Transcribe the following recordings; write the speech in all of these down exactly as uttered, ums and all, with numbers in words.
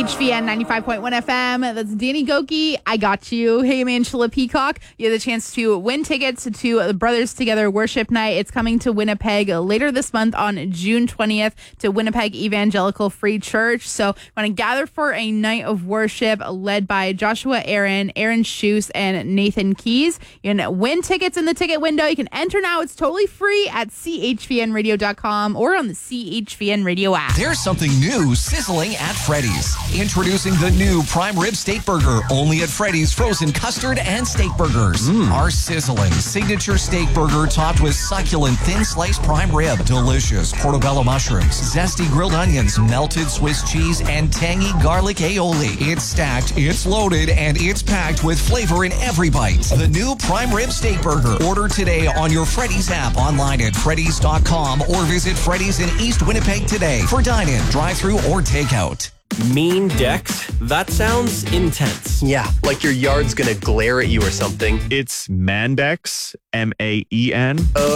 H V N ninety-five point one F M. That's Danny Goki. I got you. Hey, I'm Angela Peacock. You have the chance to win tickets to the Brothers Together Worship Night. It's coming to Winnipeg later this month on June twentieth to Winnipeg Evangelical Free Church. So want to gather for a night of worship led by Joshua Aaron, Aaron Shoes, and Nathan Keys. You can win tickets in the ticket window. You can enter now. It's totally free at c h v n radio dot com or on the C H V N Radio app. There's something new sizzling at Freddy's. Introducing the new Prime Rib Steak Burger, only at Freddy's Frozen Custard and Steak Burgers. Mm. Our sizzling signature steak burger topped with succulent thin sliced prime rib, delicious portobello mushrooms, zesty grilled onions, melted Swiss cheese, and tangy garlic aioli. It's stacked, it's loaded, and it's packed with flavor in every bite. The new Prime Rib Steak Burger. Order today on your Freddy's app, online at freddys dot com, or visit Freddy's in East Winnipeg today for dine-in, drive-through, or takeout. Mean decks? That sounds intense. Yeah, like your yard's gonna glare at you or something. It's Mandex, M A E N.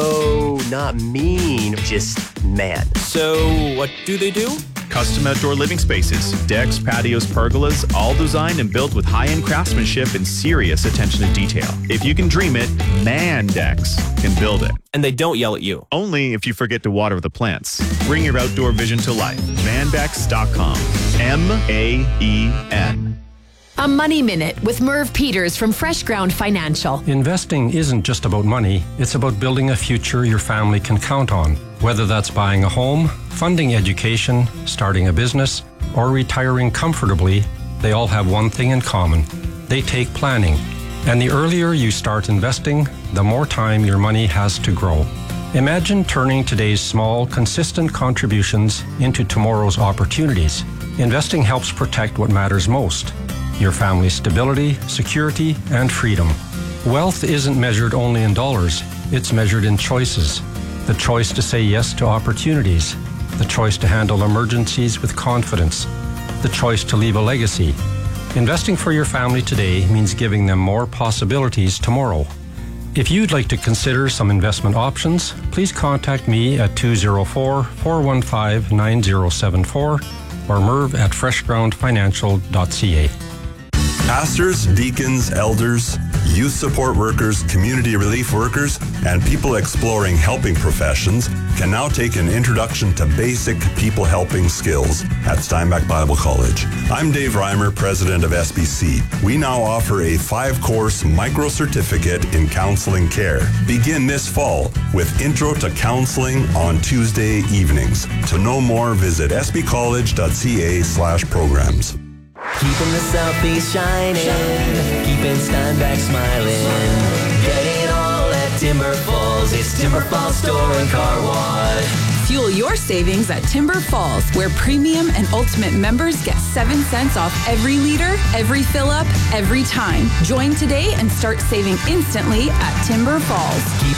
Oh, not mean, just man. So, what do they do? Custom outdoor living spaces, decks, patios, pergolas, all designed and built with high-end craftsmanship and serious attention to detail. If you can dream it, Mandex can build it. And they don't yell at you. Only if you forget to water the plants. Bring your outdoor vision to life. Mandex dot com. M A E N. A Money Minute with Merv Peters from Fresh Ground Financial. Investing isn't just about money, it's about building a future your family can count on. Whether that's buying a home, funding education, starting a business, or retiring comfortably, they all have one thing in common. They take planning. And the earlier you start investing, the more time your money has to grow. Imagine turning today's small, consistent contributions into tomorrow's opportunities. Investing helps protect what matters most: your family's stability, security, and freedom. Wealth isn't measured only in dollars, it's measured in choices. The choice to say yes to opportunities, the choice to handle emergencies with confidence, the choice to leave a legacy. Investing for your family today means giving them more possibilities tomorrow. If you'd like to consider some investment options, please contact me at two oh four, four one five, nine oh seven four or merv at fresh ground financial dot c a. Pastors, deacons, elders, youth support workers, community relief workers, and people exploring helping professions can now take an introduction to basic people helping skills at Steinbach Bible College. I'm Dave Reimer, president of S B C. We now offer a five-course micro-certificate in counseling care. Begin this fall with Intro to Counseling on Tuesday evenings. To know more, visit s b college dot c a slash programs. Keeping the Southeast shining, keeping Steinbach smiling. Get it all at Timber Falls. It's Timber Falls Store and Car Wash. Fuel your savings at Timber Falls, where premium and ultimate members get seven cents off every liter, every fill-up, every time. Join today and start saving instantly at Timber Falls. Keep